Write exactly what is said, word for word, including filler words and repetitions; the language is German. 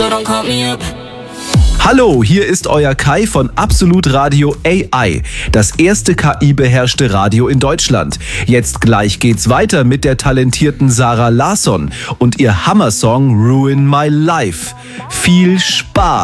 don't call me up. Hallo, hier ist euer Kai von Absolut Radio A I, das erste K I-beherrschte Radio in Deutschland. Jetzt gleich geht's weiter mit der talentierten Sarah Larsson und ihr Hammersong Ruin My Life. Viel Spaß!